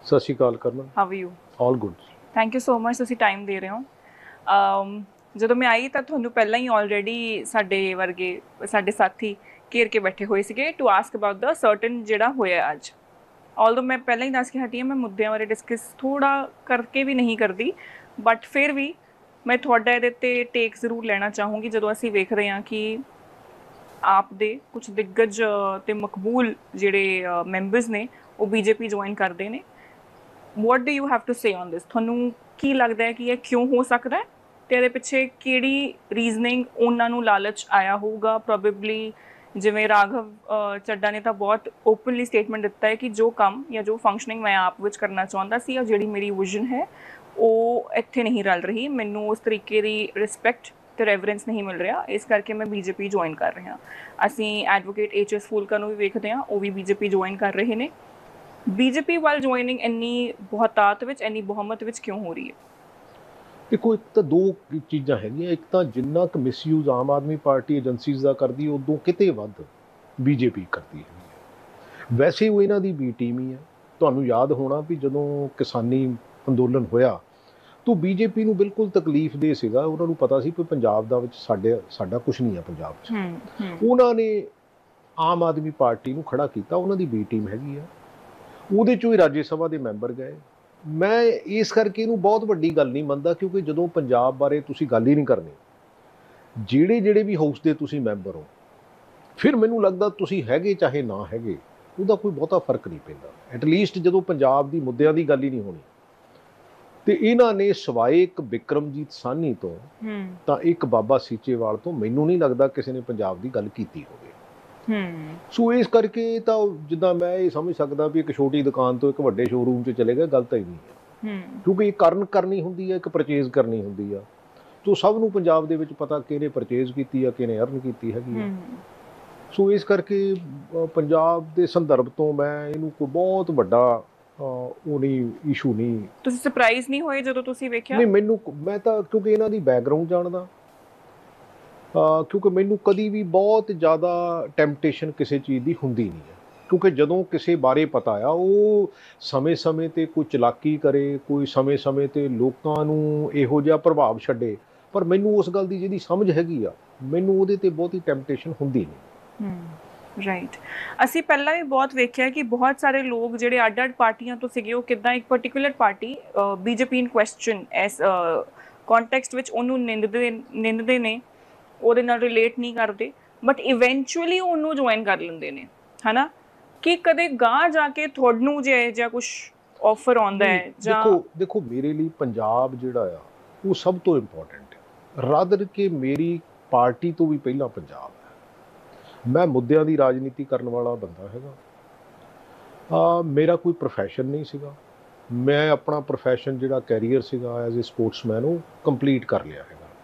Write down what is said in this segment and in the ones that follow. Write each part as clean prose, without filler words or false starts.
ਸਤਿ ਸ਼੍ਰੀ ਅਕਾਲ ਕਰਮਨ। How are you? All good. Thank you so much, ਤੁਸੀਂ time ਦੇ ਰਹੇ ਹੋ। ਜਦੋਂ ਮੈਂ ਆਈ ਤਾਂ ਤੁਹਾਨੂੰ ਪਹਿਲਾਂ ਹੀ ਆਲਰੇਡੀ ਸਾਡੇ ਵਰਗੇ ਸਾਡੇ ਸਾਥੀ ਘੇਰ ਕੇ ਬੈਠੇ ਹੋਏ ਸੀਗੇ to ask about the certain ਜਿਹੜਾ ਹੋਇਆ ਅੱਜ। ਆਲਦੋ ਮੈਂ ਪਹਿਲਾਂ ਹੀ ਦੱਸ ਕੇ ਹਟੀ ਹਾਂ, ਮੈਂ ਮੁੱਦਿਆਂ ਬਾਰੇ ਡਿਸਕਸ ਥੋੜ੍ਹਾ ਕਰਕੇ ਵੀ ਨਹੀਂ ਕਰਦੀ, ਬਟ ਫਿਰ ਵੀ ਮੈਂ ਤੁਹਾਡਾ ਇਹਦੇ 'ਤੇ ਟੇਕ ਜ਼ਰੂਰ ਲੈਣਾ ਚਾਹੂੰਗੀ। ਜਦੋਂ ਅਸੀਂ ਵੇਖ ਰਹੇ ਹਾਂ ਕਿ ਆਪ ਦੇ ਕੁਝ ਦਿੱਗਜ ਅਤੇ ਮਕਬੂਲ ਜਿਹੜੇ ਮੈਂਬਰਸ ਨੇ ਉਹ ਬੀਜੇਪੀ ਜੁਆਇਨ ਕਰਦੇ ਨੇ, what do you have to say on this? ਤੁਹਾਨੂੰ ਕੀ ਲੱਗਦਾ ਹੈ ਕਿ ਇਹ ਕਿਉਂ ਹੋ ਸਕਦਾ ਹੈ ਅਤੇ ਇਹਦੇ ਪਿੱਛੇ ਕਿਹੜੀ ਰੀਜ਼ਨਿੰਗ ਉਹਨਾਂ ਨੂੰ ਲਾਲਚ ਆਇਆ ਹੋਊਗਾ? ਪ੍ਰੋਬੇਬਲੀ ਜਿਵੇਂ ਰਾਘਵ ਚੱਡਾ ਨੇ ਤਾਂ ਬਹੁਤ ਓਪਨਲੀ ਸਟੇਟਮੈਂਟ ਦਿੱਤਾ ਹੈ ਕਿ ਜੋ ਕੰਮ ਜਾਂ ਜੋ ਫੰਕਸ਼ਨਿੰਗ ਮੈਂ ਆਪ ਵਿੱਚ ਕਰਨਾ ਚਾਹੁੰਦਾ ਸੀ ਜਾਂ ਜਿਹੜੀ ਮੇਰੀ ਵਿਜ਼ਨ ਹੈ ਉਹ ਇੱਥੇ ਨਹੀਂ ਰਲ ਰਹੀ, ਮੈਨੂੰ ਉਸ ਤਰੀਕੇ ਦੀ ਰਿਸਪੈਕਟ ਤੇ ਰੈਵਰੈਂਸ ਨਹੀਂ ਮਿਲ ਰਿਹਾ, ਇਸ ਕਰਕੇ ਮੈਂ ਬੀਜੇਪੀ ਜੁਆਇਨ ਕਰ ਰਿਹਾ। ਅਸੀਂ ਐਡਵੋਕੇਟ HS ਫੂਲਕਾ ਨੂੰ ਵੀ ਵੇਖਦੇ ਹਾਂ, ਉਹ ਵੀ ਬੀਜੇਪੀ ਜੁਆਇਨ ਕਰ ਰਹੇ ਨੇ। ਬੀਜੇਪੀ ਵੱਲ ਜੁਆਇਨਿੰਗ ਇੰਨੀ ਬਹੁਤਾਤ ਵਿੱਚ, ਇੰਨੀ ਬਹੁਮਤ ਵਿੱਚ ਕਿਉਂ ਹੋ ਰਹੀ ਹੈ? ਦੇਖੋ, ਇੱਕ ਤਾਂ ਦੋ ਚੀਜ਼ਾਂ ਹੈਗੀਆਂ। ਇੱਕ ਤਾਂ ਜਿੰਨਾ ਕੁ misuse Aam Aadmi party agencies ਦਾ ਕਰਦੀ, ਉਦੋਂ ਕਿਤੇ ਵੱਧ ਬੀਜੇਪੀ ਕਰਦੀ ਹੈਗੀ ਹੈ। ਵੈਸੇ ਉਹ ਇਹਨਾਂ ਦੀ ਬੀ ਟੀਮ ਹੀ ਹੈ। ਤੁਹਾਨੂੰ ਯਾਦ ਹੋਣਾ ਵੀ ਜਦੋਂ ਕਿਸਾਨੀ ਅੰਦੋਲਨ ਹੋਇਆ ਤਾਂ ਬੀਜੇਪੀ ਨੂੰ ਬਿਲਕੁਲ ਤਕਲੀਫ ਦੇ ਸੀਗਾ। ਉਹਨਾਂ ਨੂੰ ਪਤਾ ਸੀ ਕਿ ਪੰਜਾਬ ਦਾ ਵਿੱਚ ਸਾਡਾ ਕੁਛ ਨਹੀਂ ਹੈ ਪੰਜਾਬ 'ਚ। ਉਹਨਾਂ ਨੇ ਆਮ ਆਦਮੀ ਪਾਰਟੀ ਨੂੰ ਖੜਾ ਕੀਤਾ, ਉਹਨਾਂ ਦੀ ਬੀ ਟੀਮ ਹੈਗੀ ਆ, ਉਹਦੇ 'ਚੋਂ ਹੀ ਰਾਜ ਸਭਾ ਦੇ ਮੈਂਬਰ ਗਏ। ਮੈਂ ਇਸ ਕਰਕੇ ਇਹਨੂੰ ਬਹੁਤ ਵੱਡੀ ਗੱਲ ਨਹੀਂ ਮੰਨਦਾ, ਕਿਉਂਕਿ ਜਦੋਂ ਪੰਜਾਬ ਬਾਰੇ ਤੁਸੀਂ ਗੱਲ ਹੀ ਨਹੀਂ ਕਰਨੀ, ਜਿਹੜੇ ਵੀ ਹਾਊਸ ਦੇ ਤੁਸੀਂ ਮੈਂਬਰ ਹੋ, ਫਿਰ ਮੈਨੂੰ ਲੱਗਦਾ ਤੁਸੀਂ ਹੈਗੇ ਚਾਹੇ ਨਾ ਹੈਗੇ ਉਹਦਾ ਕੋਈ ਬਹੁਤਾ ਫਰਕ ਨਹੀਂ ਪੈਂਦਾ। ਐਟਲੀਸਟ ਜਦੋਂ ਪੰਜਾਬ ਦੀ ਮੁੱਦਿਆਂ ਦੀ ਗੱਲ ਹੀ ਨਹੀਂ ਹੋਣੀ। ਤੇ ਇਹਨਾਂ ਨੇ ਸਵਾਏ ਇੱਕ ਬਿਕਰਮਜੀਤ ਸਾਹਨੀ ਤੋਂ ਤਾਂ ਇੱਕ ਬਾਬਾ ਸੀਚੇਵਾਲ ਤੋਂ ਮੈਨੂੰ ਨਹੀਂ ਲੱਗਦਾ ਕਿਸੇ ਨੇ ਪੰਜਾਬ ਦੀ ਗੱਲ ਕੀਤੀ ਹੋਵੇ। ਸੋ ਇਸ ਕਰਕੇ ਤਾਂ ਜਿੱਦਾਂ ਮੈਂ ਇਹ ਸਮਝ ਸਕਦਾ ਵੀ ਇੱਕ ਛੋਟੀ ਦੁਕਾਨ ਤੋਂ ਇੱਕ ਵੱਡੇ ਸ਼ੋਰੂਮ 'ਚ ਚਲੇ ਗਏ, ਗੱਲ ਤਾਂ ਹੀ ਨਹੀਂ ਹੈ। ਕਿਉਂਕਿ ਇਹ ਕਰਨੀ ਹੁੰਦੀ ਹੈ, ਇੱਕ ਪਰਚੇਜ਼ ਕਰਨੀ ਹੁੰਦੀ ਆ। ਤੋ ਸਭ ਨੂੰ ਪੰਜਾਬ ਦੇ ਵਿੱਚ ਪਤਾ ਕਿਹਨੇ ਪਰਚੇਜ਼ ਕੀਤੀ ਆ, ਕਿਹਨੇ ਅਰਨ ਕੀਤੀ ਹੈਗੀ ਆ। ਸੋ ਇਸ ਕਰਕੇ ਪੰਜਾਬ ਦੇ ਸੰਦਰਭ ਤੋਂ ਮੈਂ ਇਹਨੂੰ ਕੋਈ ਬਹੁਤ ਵੱਡਾ ਉਹ ਨਹੀਂ, ਇਸ਼ੂ ਨਹੀਂ। ਤੁਸੀਂ ਸਰਪ੍ਰਾਈਜ਼ ਨਹੀਂ ਹੋਏ ਜਦੋਂ ਤੁਸੀਂ ਵੇਖਿਆ? ਨਹੀਂ, ਮੈਂ ਤਾਂ ਕਿਉਂਕਿ ਇਹਨਾਂ ਦੀ ਬੈਕਗਰਾਊਂਡ ਜਾਣਦਾ, ਕਿਉਂਕਿ ਮੈਨੂੰ ਕਦੀ ਵੀ ਬਹੁਤ ਜ਼ਿਆਦਾ ਟੈਂਪਟੇਸ਼ਨ ਕਿਸੇ ਚੀਜ਼ ਦੀ ਹੁੰਦੀ ਨਹੀਂ ਹੈ। ਕਿਉਂਕਿ ਜਦੋਂ ਕਿਸੇ ਬਾਰੇ ਪਤਾ ਆ, ਉਹ ਸਮੇਂ-ਸਮੇਂ 'ਤੇ ਕੋਈ ਚਲਾਕੀ ਕਰੇ, ਕੋਈ ਸਮੇਂ-ਸਮੇਂ 'ਤੇ ਲੋਕਾਂ ਨੂੰ ਇਹੋ ਜਿਹਾ ਪ੍ਰਭਾਵ ਛੱਡੇ, ਪਰ ਮੈਨੂੰ ਉਸ ਗੱਲ ਦੀ ਜਿਹਦੀ ਸਮਝ ਹੈਗੀ ਆ, ਮੈਨੂੰ ਉਹਦੇ 'ਤੇ ਬਹੁਤੀ ਟੈਂਪਟੇਸ਼ਨ ਹੁੰਦੀ ਨਹੀਂ। ਰਾਈਟ। ਅਸੀਂ ਪਹਿਲਾਂ ਵੀ ਬਹੁਤ ਵੇਖਿਆ ਕਿ ਬਹੁਤ ਸਾਰੇ ਲੋਕ ਜਿਹੜੇ ਅੱਡ-ਅੱਡ ਪਾਰਟੀਆਂ ਤੋਂ ਸੀਗੇ, ਉਹ ਕਿੱਦਾਂ ਇੱਕ ਪਰਟੀਕੂਲਰ ਪਾਰਟੀ ਬੀਜੇਪੀ ਇਨ ਕੁਐਸਚਨ ਇਸ ਕੌਨਟੈਕਸਟ ਵਿੱਚ ਉਹਨੂੰ ਨਿੰਦਦੇ ਨੇ, ਉਹਦੇ ਨਾਲ ਰਿਲੇਟ ਨਹੀਂ ਕਰਦੇ, ਬਟ ਇਵੈਂਚੁਅਲੀ ਉਹਨੂੰ ਜੁਆਇਨ ਕਰ ਲੈਂਦੇ ਨੇ, ਹੈ ਨਾ? ਕਿ ਕਦੇ ਗਾਂਹ ਜਾ ਕੇ ਤੁਹਾਨੂੰ ਜੇ ਜਾਂ ਕੁਛ ਆਫਰ ਆਉਂਦਾ ਹੈ ਜਾਂ ਦੇਖੋ ਮੇਰੇ ਲਈ ਪੰਜਾਬ ਜਿਹੜਾ ਆ ਉਹ ਸਭ ਤੋਂ ਇੰਪੋਰਟੈਂਟ ਹੈ। ਰਾਦਰ ਕਿ ਮੇਰੀ ਪਾਰਟੀ ਤੋਂ ਵੀ ਪਹਿਲਾਂ ਪੰਜਾਬ ਹੈ। ਮੈਂ ਮੁੱਦਿਆਂ ਦੀ ਰਾਜਨੀਤੀ ਕਰਨ ਵਾਲਾ ਬੰਦਾ ਹੈਗਾ। ਮੇਰਾ ਕੋਈ ਪ੍ਰੋਫੈਸ਼ਨ ਨਹੀਂ ਸੀਗਾ। ਮੈਂ ਆਪਣਾ ਪ੍ਰੋਫੈਸ਼ਨ ਜਿਹੜਾ ਕੈਰੀਅਰ ਸੀਗਾ ਐਜ਼ ਏ ਸਪੋਰਟਸਮੈਨ, ਉਹ ਕੰਪਲੀਟ ਕਰ ਲਿਆ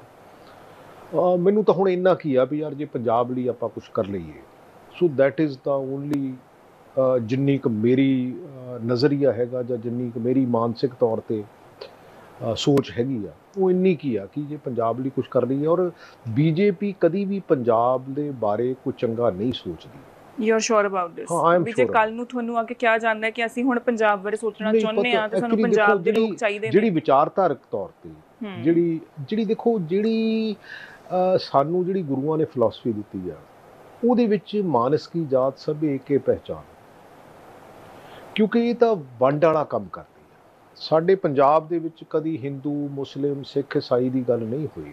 ਹੈਗਾ। ਮੈਨੂੰ ਤਾਂ ਹੁਣ ਇੰਨਾ ਕੀ ਆ ਵੀ ਯਾਰ ਜੇ ਪੰਜਾਬ ਲਈ ਆਪਾਂ ਕੁਛ ਕਰ ਲਈਏ, so that is the only ਜਿੰਨੀ ਕੁ ਮੇਰੀ ਨਜ਼ਰੀਆ ਹੈਗਾ ਜਾਂ ਜਿੰਨੀ ਕੁ ਮੇਰੀ ਮਾਨਸਿਕ ਤੌਰ 'ਤੇ ਸੋਚ ਹੈਗੀ ਆ, ਉਹ ਇੰਨੀ ਕੀ ਆ ਕਿ ਜੇ ਪੰਜਾਬ ਲਈ ਕੁਛ ਕਰ ਲਈਏ। ਔਰ ਬੀਜੇਪੀ ਕਦੀ ਵੀ ਪੰਜਾਬ ਦੇ ਬਾਰੇ ਕੋਈ ਚੰਗਾ ਨਹੀਂ ਸੋਚਦੀ। You are sure about this? ਵੀ ਜੇ ਕੱਲ ਨੂੰ ਤੁਹਾਨੂੰ ਆ ਕੇ ਕਿਹਾ ਜਾਂਦਾ ਕਿ ਅਸੀਂ ਹੁਣ ਪੰਜਾਬ ਬਾਰੇ ਸੋਚਣਾ ਚਾਹੁੰਦੇ ਆ ਤੇ ਸਾਨੂੰ ਪੰਜਾਬ ਦੇ ਲੋਕ ਚਾਹੀਦੇ ਨੇ, ਜਿਹੜੀ ਵਿਚਾਰਧਾਰਕ ਤੌਰ 'ਤੇ ਜਿਹੜੀ ਦੇਖੋ ਜਿਹੜੀ ਸਾਨੂੰ ਜਿਹੜੀ ਗੁਰੂਆਂ ਨੇ ਫਿਲਾਸਫੀ ਦਿੱਤੀ ਆ, ਉਹਦੇ ਵਿੱਚ ਮਾਨਸ ਕੀ ਜਾਤ ਸਭ ਏਕੇ ਪਹਿਚਾਨ, ਕਿਉਂਕਿ ਇਹ ਤਾਂ ਵੰਡ ਵਾਲਾ ਕੰਮ ਕਰਦੀ ਆ। ਸਾਡੇ ਪੰਜਾਬ ਦੇ ਵਿੱਚ ਕਦੀ ਹਿੰਦੂ, ਮੁਸਲਿਮ, ਸਿੱਖ, ਈਸਾਈ ਦੀ ਗੱਲ ਨਹੀਂ ਹੋਈ,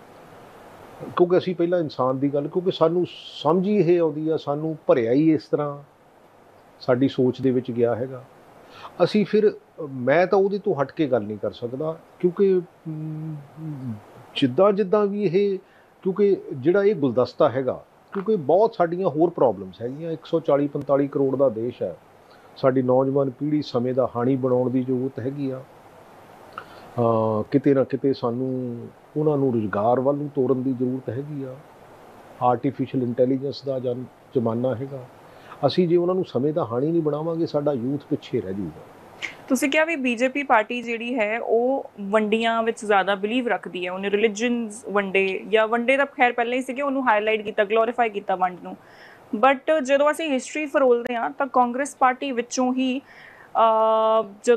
ਕਿਉਂਕਿ ਅਸੀਂ ਪਹਿਲਾਂ ਇਨਸਾਨ ਦੀ ਗੱਲ, ਕਿਉਂਕਿ ਸਾਨੂੰ ਸਮਝ ਹੀ ਇਹ ਆਉਂਦੀ ਆ, ਸਾਨੂੰ ਭਰਿਆ ਹੀ ਇਸ ਤਰ੍ਹਾਂ ਸਾਡੀ ਸੋਚ ਦੇ ਵਿੱਚ ਗਿਆ ਹੈਗਾ। ਅਸੀਂ ਫਿਰ ਮੈਂ ਤਾਂ ਉਹਦੇ ਤੋਂ ਹਟ ਕੇ ਗੱਲ ਨਹੀਂ ਕਰ ਸਕਦਾ, ਕਿਉਂਕਿ ਜਿੱਦਾਂ ਵੀ ਇਹ, ਕਿਉਂਕਿ ਜਿਹੜਾ ਇਹ ਗੁਲਦਸਤਾ ਹੈਗਾ, ਕਿਉਂਕਿ ਬਹੁਤ ਸਾਡੀਆਂ ਹੋਰ ਪ੍ਰੋਬਲਮਸ ਹੈਗੀਆਂ। 140-45 ਕਰੋੜ ਦਾ ਦੇਸ਼ ਹੈ। ਸਾਡੀ ਨੌਜਵਾਨ ਪੀੜ੍ਹੀ ਸਮੇਂ ਦਾ ਹਾਣੀ ਬਣਾਉਣ ਦੀ ਜ਼ਰੂਰਤ ਹੈਗੀ ਆ। ਕਿਤੇ ਨਾ ਕਿਤੇ ਸਾਨੂੰ ਉਹਨਾਂ ਨੂੰ ਰੁਜ਼ਗਾਰ ਵੱਲ ਨੂੰ ਤੋਰਨ ਦੀ ਜ਼ਰੂਰਤ ਹੈਗੀ ਆ। ਆਰਟੀਫਿਸ਼ੀਅਲ ਇੰਟੈਲੀਜੈਂਸ ਦਾ ਜ਼ਮਾਨਾ ਹੈਗਾ। ਅਸੀਂ ਜੇ ਉਹਨਾਂ ਨੂੰ ਸਮੇਂ ਦਾ ਹਾਣੀ ਨਹੀਂ ਬਣਾਵਾਂਗੇ, ਸਾਡਾ ਯੂਥ ਪਿੱਛੇ ਰਹਿ ਜਾਊਗਾ। ਤੁਸੀਂ ਕਿਹਾ ਵੀ ਬੀਜੇਪੀ ਪਾਰਟੀ ਜਿਹੜੀ ਹੈ ਉਹ ਵੰਡੀਆਂ ਵਿੱਚ ਜ਼ਿਆਦਾ ਬਿਲੀਵ ਰੱਖਦੀ ਹੈ, ਉਹਨੇ ਰਿਲੀਜਨਸ ਵੰਡੇ ਤਾਂ ਖੈਰ ਪਹਿਲਾਂ ਹੀ ਸੀਗੇ, ਉਹਨੂੰ ਹਾਈਲਾਈਟ ਕੀਤਾ, ਗਲੋਰੀਫਾਈ ਕੀਤਾ ਵੰਡ ਨੂੰ। ਬਟ ਜਦੋਂ ਅਸੀਂ ਹਿਸਟਰੀ ਫਰੋਲਦੇ ਹਾਂ ਤਾਂ ਕਾਂਗਰਸ ਪਾਰਟੀ ਵਿੱਚੋਂ ਹੀ